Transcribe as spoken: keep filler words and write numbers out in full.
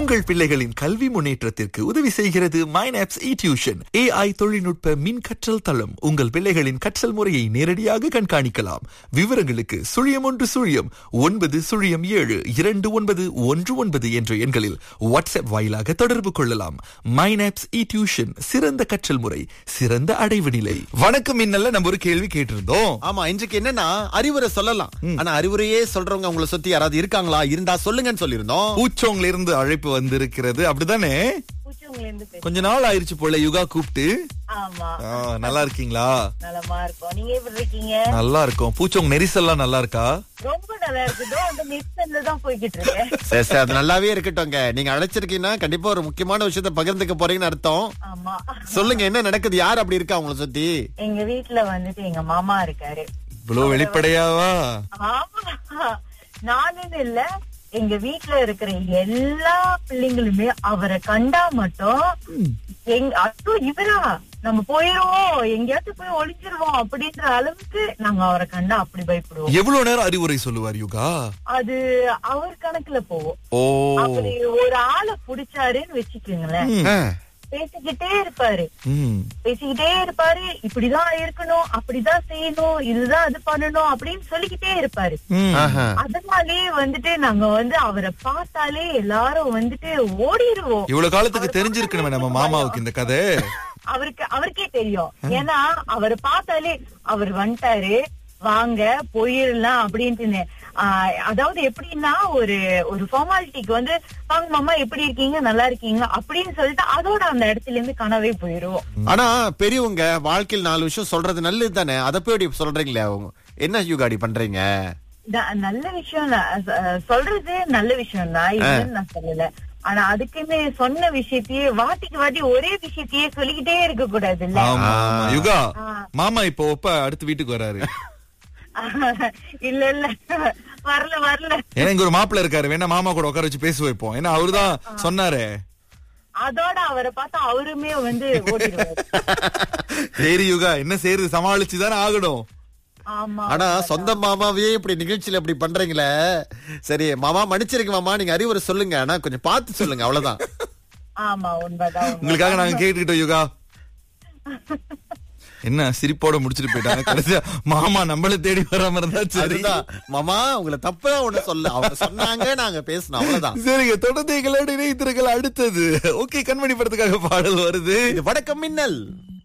உங்கள் பிள்ளைகளின் கல்வி முன்னேற்றத்திற்கு உதவி செய்கிறது மைனாப்ஸ் இ டியூஷன். ஏஐ தொழில்நுட்ப மின் கற்றல் தளம். உங்கள் பிள்ளைகளின் கற்றல் முறையை நேரடியாக கண்காணிக்கலாம். விவரங்களுக்கு சுழியம் ஒன்று சுழியம் ஒன்பது சுழியம் ஏழு இரண்டு ஒன்பது ஒன்று ஒன்பது என்ற எண்களில் வாட்ஸ்அப் வாயிலாக தொடர்பு கொள்ளலாம். மைனாப்ஸ் இ டியூஷன், சிறந்த கற்றல் முறை, சிறந்த அடைவு நிலை. வணக்கம் இன்னல்ல நம்ம ஒரு கேள்வி கேட்டிருந்தோம். ஆமா, இன்றைக்கு என்னன்னா அறிவுரை சொல்லலாம். ஆனா அறிவுரையே சொல்றவங்க உங்களை சுத்தி யாராவது இருக்காங்களா? இருந்தா சொல்லுங்கன்னு சொல்லிருந்தோம். பூச்சோங்கல இருந்து அழைப்பு வந்திருக்கிறது, அப்படிதானே? கொஞ்ச நாள் ஆயிருச்சு போல யுகா கூப்பிட்டு. ஆமா. ஆ, நல்லா இருக்கீங்களா? நலமா இருக்கோம். நீங்க எப்படி இருக்கீங்க? நல்லா இருக்கும். பூச்சோங்க நெரிசல்லாம் நல்லா இருக்கா? ரொம்ப நல்லா இருக்குதோ, அந்த நெரிசல்ல தான் போய்கிட்டு இருக்கேன். சரி சரி, அது நல்லாவே இருக்கட்டும்ங்க. நீங்க அழைச்சிருக்கீங்கன்னா கண்டிப்பா ஒரு முக்கியமான விஷயத்த பகிர்ந்துக்க போறீங்கன்னு அர்த்தம். ஆமா. சொல்லுங்க, என்ன நடக்குது? யார் அப்படி இருக்கா உங்களை சுத்தி? எங்க வீட்டுல வந்துட்டு எங்க மாமா இருக்காரு. இவ்வளவு வெளிப்படையாவா? ஆமா, நானுன்னு இல்ல, எங்க வீட்டுல இருக்கிற எல்லா பிள்ளைங்களுமே அவரை கண்டா மட்டும் எங்க ஐயோ இவரா, நம்ம போயிருவோம், எங்கேயாச்சும் போய் ஒளிஞ்சிருவோம் அப்படின்ற அளவுக்கு நாங்க அவரை கண்டா அப்படி பயப்படுவோம். எவ்வளவு நேரம் அறிவுரை சொல்லுவார் யுகா? அது அவர் கணக்குல போவோம். ஓ, அப்படி ஒரு ஆளை புடிச்சாருன்னு வச்சுக்கோங்களேன், பேசிக்கிட்டே இருப்பாரு பேசிக்கிட்டே இருப்பாரு இப்படிதான் இருக்கணும், அப்படிதான் செய்யணும், இதுதான் அது பண்ணணும் அப்படின்னு சொல்லிக்கிட்டே இருப்பாரு. அதனாலே வந்துட்டு நாங்க வந்து அவரை பார்த்தாலே எல்லாரும் வந்துட்டு ஓடிடுவோம். இவ்வளவு காலத்துக்கு தெரிஞ்சிருக்கணுமே நம்ம மாமாவுக்கு இந்த கதை. அவருக்கு அவருக்கே தெரியும். ஏன்னா அவரை பார்த்தாலே அவர் வந்துட்டாரு, வாங்க போயிடலாம் அப்படின்ட்டு. ஆஹ் அதாவது எப்படின்னா, ஒரு ஒரு ஃபார்மாலிட்டிக்கு வந்து வாங்க மாமா எப்படி இருக்கீங்க, நல்லா இருக்கீங்க அப்படின்னு சொல்லிட்டு அதோட அந்த இடத்துல இருந்து கனவே போயிருவோம். ஆனா பெரியவங்க வாழ்க்கையில் நாலு விஷயம் சொல்றது நல்லது தானே, அதை போய் சொல்றீங்களே, என்ன யுகாடி பண்றீங்க? நல்ல விஷயம் சொல்றது நல்ல விஷயம் தான், இதுன்னு நான் சொல்லல. ஆனா அதுக்குன்னு சொன்ன விஷயத்தையே வாட்டிக்கு வாட்டி ஒரே விஷயத்தையே சொல்லிக்கிட்டே இருக்க கூடாது இல்ல யுகா? மாமா இப்போ ஒப்ப அடுத்த வீட்டுக்கு வராரு. இல்ல இல்ல, வரல வரல. ஏன்னா இங்க ஒரு மாப்பிள்ள இருக்காரு, வேணா மாமா கூட உட்கார வச்சு பேச வைப்போம். ஏன்னா அவருதான் சொன்னாரு. அதோட அவரை பார்த்தா அவருமே வந்து ஓடிடுவாரு. சரி யுகா, என்ன செய்யறது, சமாளிச்சுதானே ஆகணும். ஆனா சொந்த மாமாவே இப்படி நிகழ்ச்சியில இப்படி பண்றீங்களே. சரி மாமா, மன்னிச்சிருக்க மாமா, நீங்க அறிவுரை சொல்லுங்க, ஆனா கொஞ்சம் பார்த்து சொல்லுங்க, அவ்வளவுதான். ஆமா, உண்மைதான். உங்களுக்காக நாங்க கேட்டுக்கிட்டோம் யுகா. என்ன சிரிப்போட முடிச்சிட்டு போயிட்டாங்க. கடைசியா மாமா நம்மள தேடி வராம இருந்தா சரிதான். மாமா உங்களை தப்பா ஒண்ணு சொல்ல, அவங்க சொன்னாங்க, நாங்க பேசணும், அவ்வளவுதான். சரிங்க, தொடர்ந்து எங்களோட இணையத்திற்கள் அடுத்தது. ஓகே, கண்மணி படத்துக்காக பாடல் வருது. வணக்கம் மின்னல்.